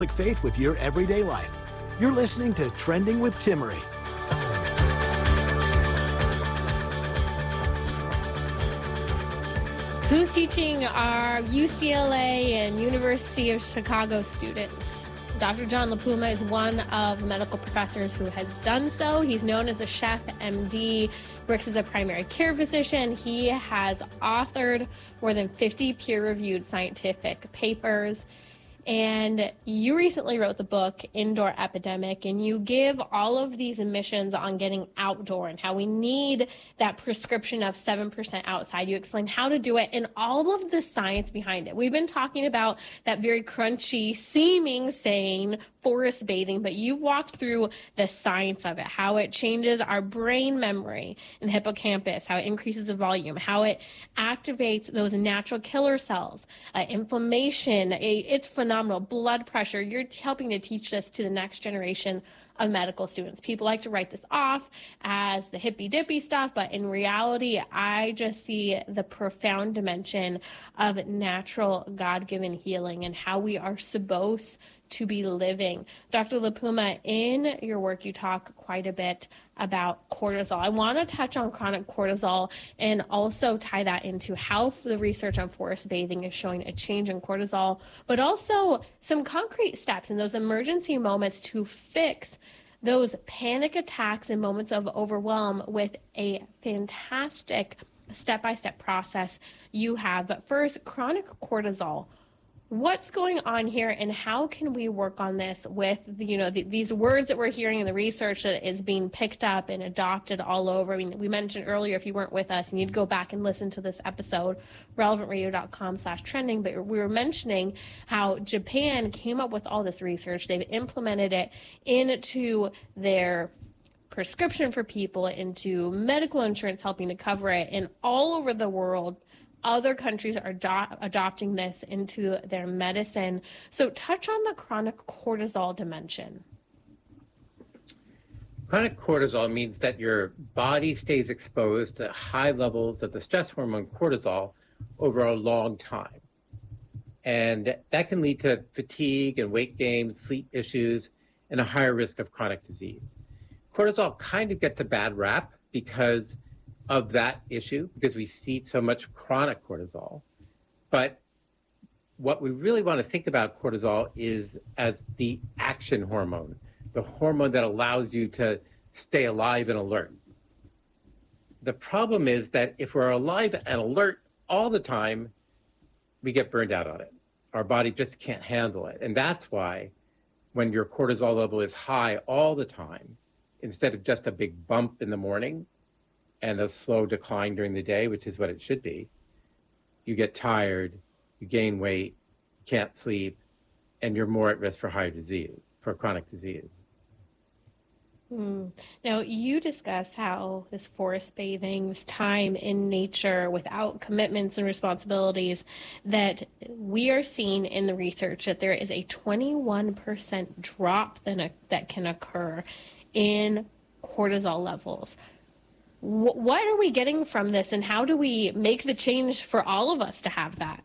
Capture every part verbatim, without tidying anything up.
faith with your everyday life. You're listening to Trending with Timmerie. Who's teaching our U C L A and University of Chicago students? Doctor John LaPuma is one of the medical professors who has done so. He's known as a chef M D, works as a primary care physician. He has authored more than fifty peer-reviewed scientific papers. And you recently wrote the book, Indoor Epidemic, and you give all of these emissions on getting outdoor and how we need that prescription of seven percent outside. You explain how to do it and all of the science behind it. We've been talking about that very crunchy, seeming sane forest bathing, but you've walked through the science of it, how it changes our brain memory and hippocampus, how it increases the volume, how it activates those natural killer cells, uh, inflammation. It's phenomenal. Blood pressure. You're helping to teach this to the next generation of medical students. People like to write this off as the hippy dippy stuff, but in reality, I just see the profound dimension of natural God-given healing and how we are supposed to be living. Doctor LaPuma, in your work, you talk quite a bit about cortisol. I want to touch on chronic cortisol and also tie that into how the research on forest bathing is showing a change in cortisol, but also some concrete steps in those emergency moments to fix those panic attacks and moments of overwhelm with a fantastic step-by-step process you have. But first, chronic cortisol. What's going on here, and how can we work on this with, you know, the, these words that we're hearing in the research that is being picked up and adopted all over? I mean, we mentioned earlier, if you weren't with us, and you'd go back and listen to this episode, relevant radio dot com slash trending, but we were mentioning how Japan came up with all this research. They've implemented it into their prescription for people, into medical insurance helping to cover it, and all over the world, other countries are do- adopting this into their medicine. So touch on the chronic cortisol dimension. Chronic cortisol means that your body stays exposed to high levels of the stress hormone cortisol over a long time. And that can lead to fatigue and weight gain, sleep issues, and a higher risk of chronic disease. Cortisol kind of gets a bad rap because of that issue, because we see so much chronic cortisol. But what we really want to think about cortisol is as the action hormone, the hormone that allows you to stay alive and alert. The problem is that if we're alive and alert all the time, we get burned out on it. Our body just can't handle it. And that's why when your cortisol level is high all the time, instead of just a big bump in the morning and a slow decline during the day, which is what it should be, you get tired, you gain weight, you can't sleep, and you're more at risk for higher disease, for chronic disease. Mm. Now, you discuss how this forest bathing, this time in nature without commitments and responsibilities, that we are seeing in the research that there is a twenty-one percent drop that, that can occur in cortisol levels. What are we getting from this, and how do we make the change for all of us to have that?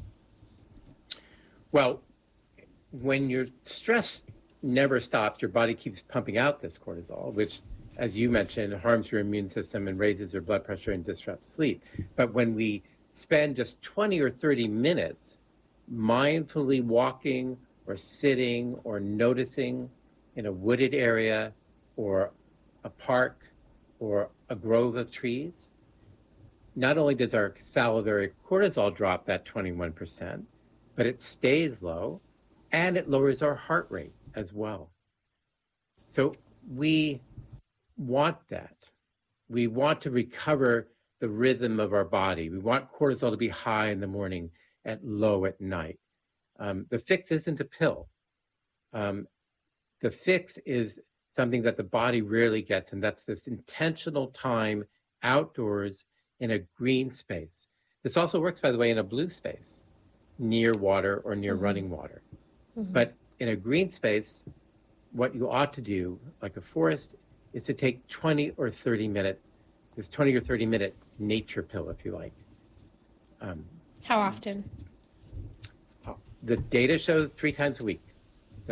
Well, when your stress never stops, your body keeps pumping out this cortisol, which, as you mentioned, harms your immune system and raises your blood pressure and disrupts sleep. But when we spend just twenty or thirty minutes mindfully walking or sitting or noticing in a wooded area or a park or a grove of trees, not only does our salivary cortisol drop that twenty-one percent, but it stays low and it lowers our heart rate as well. So we want that. We want to recover the rhythm of our body. We want cortisol to be high in the morning and low at night. Um, the fix isn't a pill. Um, the fix is something that the body rarely gets, and that's this intentional time outdoors in a green space. This also works, by the way, in a blue space, near water or near mm-hmm. running water. Mm-hmm. But in a green space, what you ought to do, like a forest, is to take twenty or thirty minute, this twenty or thirty minute nature pill, if you like. Um, How often? The data shows three times a week.